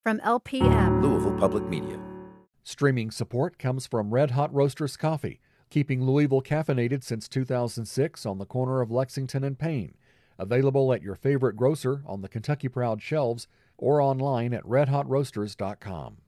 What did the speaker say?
from LPM. Louisville Public Media. Streaming support comes from Red Hot Roasters Coffee, keeping Louisville caffeinated since 2006 on the corner of Lexington and Payne. Available at your favorite grocer, on the Kentucky Proud shelves, or online at redhotroasters.com.